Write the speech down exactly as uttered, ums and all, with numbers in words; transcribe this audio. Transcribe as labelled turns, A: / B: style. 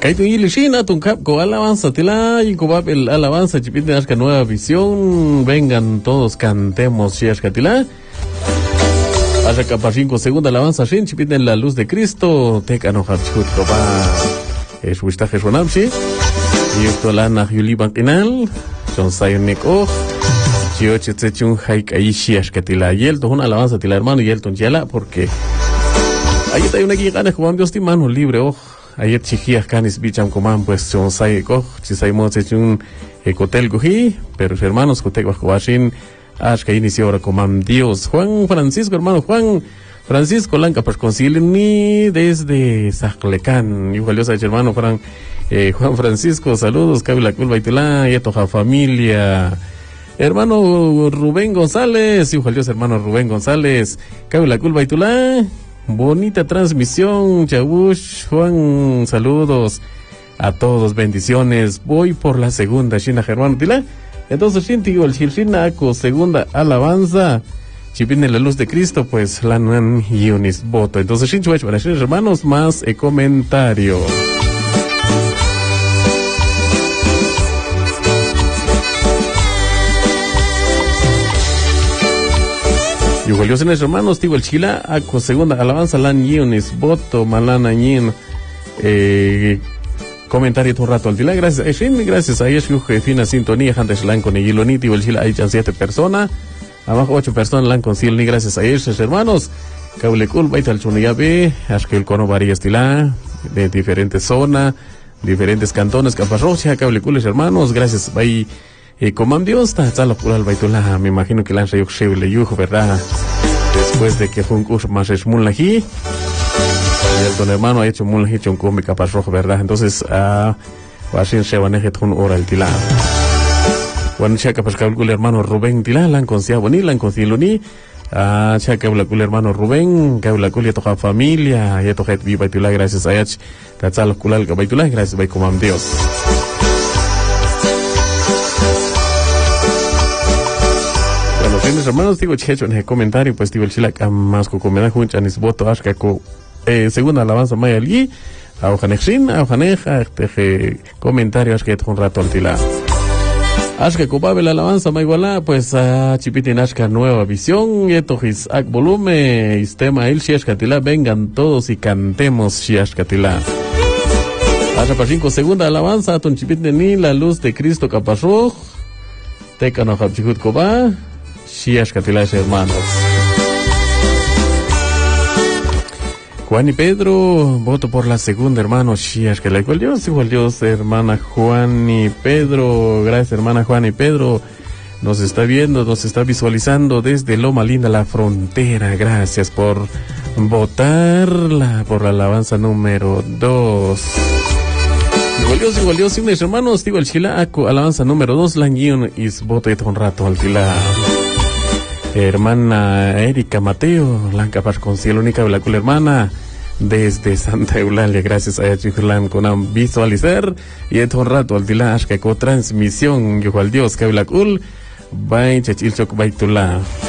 A: Kaito Ilishina, Tuncap, con alabanza, Tila, y Cobab el alabanza, Chipit de Ashka Nueva Visión, vengan todos, cantemos, Shiashka Tila. Ashka Pachinko, segunda alabanza, Shin, Chipit de la luz de Cristo, Tecano Hachut, Coba, Eshuistaje Shonamshi, y esto Lana Yuliban Inal, Son Sayonek O, Chioche Tsechun Haik Aishiashka Tila, y el una alabanza, Tila, hermano, y el Tonjala, porque ahí está una guía gana, Juan Dios, mano libre, oh. Ayer chiquillas canis bicham coman pues son sai ko chisai mo un hotel goji pero hermanos cotek bajo washin ash que inició ahora coman Dios Juan Francisco hermano Juan Francisco Lanca pues concilini desde Zaclecán y valiosa hermano Juan eh, Juan Francisco saludos cabila culpa y tula y toja familia hermano Rubén González y valioso hermano Rubén González cabila culpa y tula. Bonita transmisión, Chabush, Juan, saludos a todos, bendiciones. Voy por la segunda, Shina Germán Tila. Entonces, Shintigo, el Shirshinaco, segunda alabanza. Chipine la luz de Cristo, pues, la Nuan Yunis voto. Entonces, Shinchuach, para Shin hermanos, más el comentario. Y Julio Senes hermanos, Tigo el Chila, Aco, segunda alabanza, Lan Yunis, voto, Malana Yin, eh, comentario todo un rato al Tila, gracias, Eshin, gracias a Yeshu, fina sintonía, Hantes Lan con Yiloni, Tigo el Chila, hay siete personas, abajo ocho personas, Lan con Silni, gracias a esos hermanos, Cablecul, Baita el Chuniyabe, Ashkel Cono Varillas Tila, de diferentes zonas, diferentes cantones, Caparrocha, Cablecul, hermanos, gracias, Bay. Y como Dios está está la pura albaitula, me imagino que la han reído le yujo, ¿verdad? Después de que fue un curso más es mulají, y el don hermano ha hecho mulají un come capaz rojo, ¿verdad? Entonces, ah, va a ser se van a hacer un hora el tila. Bueno, chaca pues que el hermano Rubén tila, la han considerado bonita, la han considerado ni, ah, chaca el hermano Rubén, que habla con ya toda familia, ya toda viva tila, gracias a ella, cachalo culal que baitula, gracias a como Dios. Mis hermanos, digo, checho en el comentario, pues digo, el chilaca más con comida juncha, ni voto, ashka, co, eh, segunda alabanza, maya allí, a ojanexin, a ojaneja, este, comentario, ashka, un rato al tila. Ashka, copabe la alabanza, ma iguala, pues, a chipitin, ashka, nueva visión, y esto, his, ak, volume, istema, el, shiashka, tila, vengan todos y cantemos, shiashka, tila. Ashka, pachinko, segunda alabanza, ton chipitin, ni la luz de Cristo, capazoj, tecano, hapchihut, coba, Shiashka Tila, hermanos. Juan y Pedro, voto por la segunda, hermano Shiashka, la igual Dios, igual Dios, hermana Juan y Pedro, gracias hermana Juan y Pedro, nos está viendo, nos está visualizando desde Loma Linda, la frontera, gracias por votarla, por la alabanza número dos. Igual Dios, igual Dios, mis hermanos, digo el Chila, alabanza número dos, la guión y voto un rato al Tila. Hermana Erika Mateo, Lanca Paz con Cielo única, la cool hermana desde Santa Eulalia, gracias a Chihlan con un visualizar y esto un rato al Tila, que con transmisión, yo al Dios, que la cool, vai chachilchok baitula.